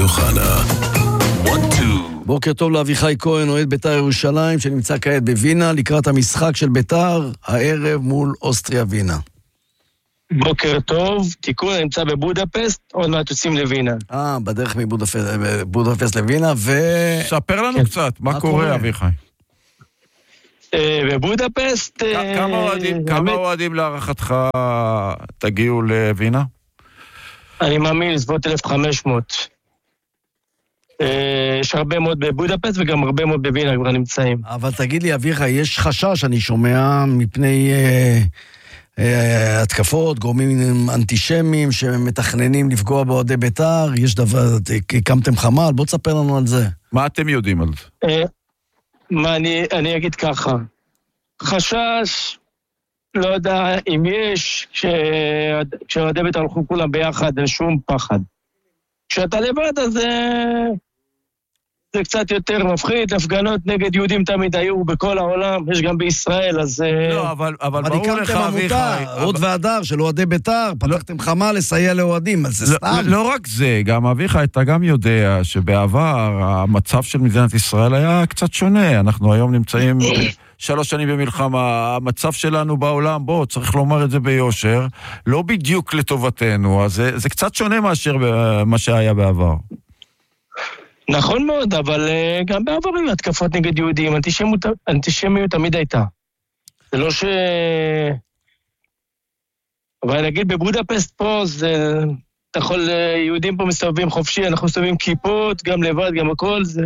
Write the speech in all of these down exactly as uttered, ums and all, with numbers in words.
אוחנה. בוקר טוב לאביחי כהן, אוהד בית"ר ירושלים, שנמצא כעת בווינה, לקראת המשחק של בית"ר, הערב מול אוסטריה וינה. בוקר טוב, תיקון, נמצא בבודפסט, עוד מעט יוצאים לווינה. אה, בדרך מבודפסט לווינה, ו... ספר לנו קצת, מה קורה, אביחי? בבודפסט... כמה אוהדים להערכתך תגיעו לווינה? אני מאמין לסביבות אלף וחמש מאות. יש הרבה מאוד בבודפסט וגם הרבה מאוד בווינה כבר נמצאים. אבל תגיד לי, אביחי, יש חשש, אני שומע, מפני התקפות, גורמים אנטישמיים שמתכננים לפגוע באוהדי בית"ר, יש דבר, הקמתם חמ"ל, בוא תספר לנו על זה. מה אתם יודעים על זה? מה, אני אגיד ככה. חשש, לא יודע אם יש, כשאוהדי בית"ר הולכו כולם ביחד, אין שום פחד. כשאתה לבד, אז זה קצת יותר מפחיד, הפגנות נגד יהודים תמיד היו בכל העולם, יש גם בישראל, אז... לא, אבל, אבל ברור לך, אביחי... עוד והדר של אוהדי בית"ר, פתחתם חמה לסייע לאוהדים, אז זה סתם. לא רק זה, גם אביחי, אתה גם יודע שבעבר המצב של מדינת ישראל היה קצת שונה, אנחנו היום נמצאים שלוש שנים במלחמה, המצב שלנו בעולם, בוא, צריך לומר את זה ביושר, לא בדיוק לטובתנו, אז זה, זה קצת שונה מאשר מה שהיה בעבר. נכון מאוד, אבל גם בעבר היו התקפות נגד יהודים, אנטישמיות, אנטישמיות תמיד הייתה. זה לא ש... אבל נגיד בבודפסט פה, זה... אתה יכול, יהודים פה מסתובבים חופשי, אנחנו מסתובבים כיפות, גם לבד, גם הכל, זה...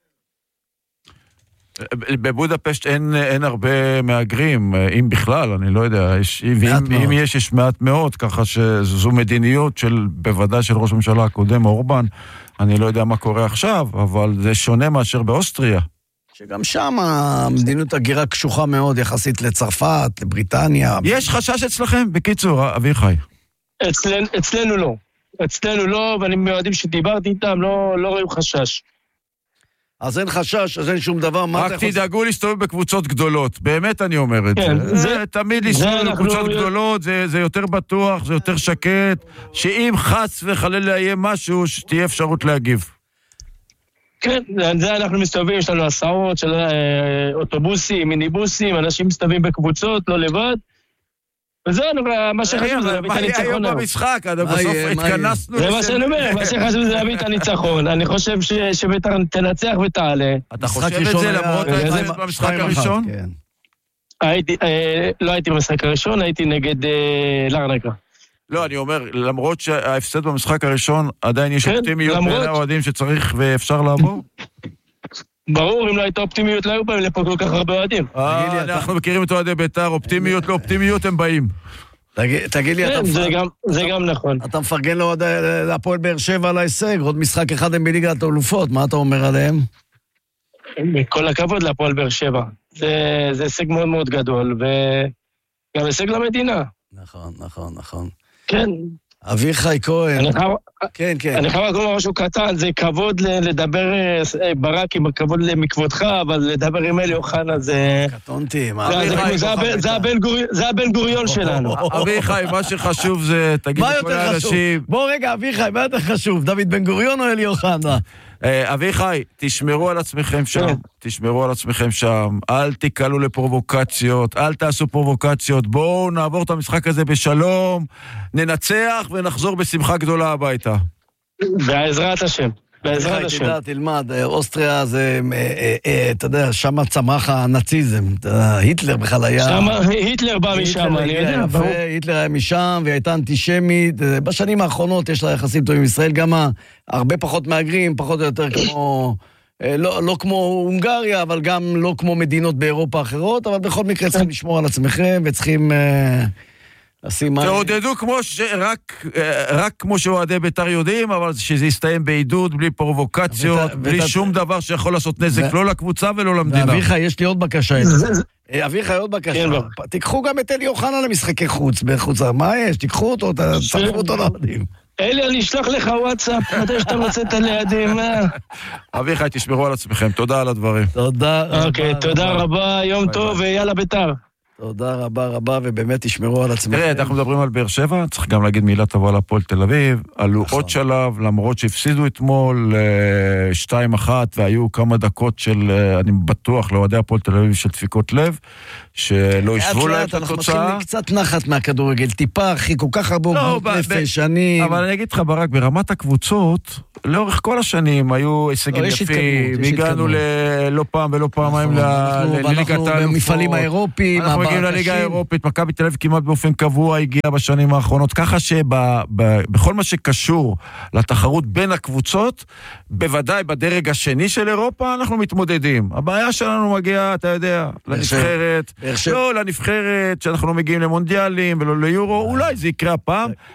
בבודפשט אין, אין הרבה מהגרים, אם בכלל, אני לא יודע, יש, ואם, אם יש, יש מעט מאוד, ככה שזו מדיניות של, בוודאי של ראש הממשלה הקודם, אורבן, אני לא יודע מה קורה עכשיו, אבל זה שונה מאשר באוסטריה. שגם שם המדיניות הגירה קשוחה מאוד, יחסית לצרפת, לבריטניה. יש חשש אצלכם? בקיצור, אביחי. אצלנו, אצלנו לא. אצלנו לא, ואני מיועדים שדיברתי איתם, לא, לא רואים חשש. אז אין חשש, אז אין שום דבר. רק תדאגו להסתובב בקבוצות גדולות, באמת אני אומר את זה. זה תמיד להסתובב בקבוצות גדולות, זה יותר בטוח, זה יותר שקט, שאם חס וחלילה יהיה משהו, שתהיה אפשרות להגיב. כן, זה אנחנו מסתובבים, יש לנו הסעות של אוטובוסים, מיניבוסים, אנשים מסתובבים בקבוצות, לא לבד, וזה מה שחשוב זה להביא את הניצחון. היום במשחק, בסוף התכנסנו... זה מה שאני אומר, מה שחשוב זה להביא את הניצחון. אני חושב שבית"ר תנצח ותעלה. אתה חושב את זה למרות ההפסד במשחק הראשון? לא הייתי במשחק הראשון, הייתי נגד לרנקה. לא, אני אומר, למרות שההפסד במשחק הראשון, עדיין יש אופטימיות בין האוהדים שצריך ואפשר לעבור? ברור, אם לא הייתה אופטימיות, לא היו באים לפה כל כך הרבה אוהדים. אנחנו מכירים את אוהדי בית"ר, אופטימיות לא אופטימיות, הם באים. תגיד לי, זה גם נכון. אתה מפרגן להפועל באר שבע על ההישג, עוד משחק אחד הם בליגת האלופות, מה אתה אומר עליהם? כל הכבוד להפועל באר שבע. זה הישג מאוד מאוד גדול, וגם הישג למדינה. נכון, נכון, נכון. כן. אביחי כהן. כן, כן. אני חייב לקרוא משהו קטן, זה כבוד לדבר, ברק, עם כבוד מכבודך, אבל לדבר עם אלי אוחנה זה... קטונתי, מה? זה הבן גוריון שלנו. אביחי, מה שחשוב זה, תגיד לכל האנשים... בוא רגע, אביחי, מה יותר חשוב? דוד בן גוריון או אלי אוחנה? אביחי, תשמרו על עצמכם שם, תשמרו על עצמכם שם, אל תיקלו לפרובוקציות, אל תעשו פרובוקציות, בואו נעבור את המשחק הזה בשלום, ננצח ונחזור בשמחה גדולה הביתה. בעזרת השם. בעזרת השם. תדע, תלמד, אוסטריה זה, אתה יודע, שם צמח הנאציזם, היטלר בכלל היה... היטלר בא משם, אני יודע. היטלר היה משם, והיא הייתה אנטישמית, בשנים האחרונות יש לה יחסים טובים עם ישראל, גם הרבה פחות מהגרים, פחות או יותר כמו... לא, לא כמו הונגריה, אבל גם לא כמו מדינות באירופה אחרות, אבל בכל מקרה צריכים לשמור על עצמכם, וצריכים... תעודדו כמו ש... רק, רק כמו שאוהדי בית"ר יודעים, אבל שזה יסתיים בעידוד, בלי פרובוקציות, בלי שום דבר שיכול לעשות נזק, לא לקבוצה ולא למדינה. אביחי, יש לי עוד בקשה. אביחי, עוד בקשה. תיקחו גם את אלי אוחנה למשחקי חוץ, בחוץ. מה יש? תיקחו אותו, תצטרכו אותו לידים. אלי, אני אשלח לך וואטסאפ, מתי שאתה רוצה את הלידים. אביחי, תשמרו על עצמכם. תודה על הדברים. תודה. אוקיי, תודה רבה, יום טוב, ויאללה בית"ר. תודה רבה רבה, ובאמת תשמרו על עצמכם. תראה, אנחנו מדברים על באר שבע, צריך גם להגיד מילה טובה על הפועל תל אביב, עלו עוד שלב, למרות שהפסידו אתמול שתיים אחת, והיו כמה דקות של, אני בטוח, לאוהדי הפועל תל אביב של דפיקות לב, שלא ישבו להם את אנחנו התוצאה. מתחילים קצת נחת מהכדורגל, טיפה, אחי, כל כך הרבה עוגות נפש, אני... אבל אני אגיד לך, ברק, ברמת הקבוצות, לאורך כל השנים היו הישגים יפים, הגענו לא פעם ולא פעמיים לליגת האלופות. אנחנו במפעלים האירופיים, אנחנו מגיעים לליגה האירופית, מכבי תל אביב כמעט באופן קבוע הגיעה בשנים האחרונות, ככה שבכל מה שקשור לתחרות בין הקבוצות, בוודאי בדרג השני של אירופה, אנחנו מתמודדים. הבעיה שלנו מגיעה, אתה יודע, לנבחרת, לא לנבחרת, שאנחנו לא מגיעים למונדיאלים ולא ליורו, אולי זה יקרה הפעם,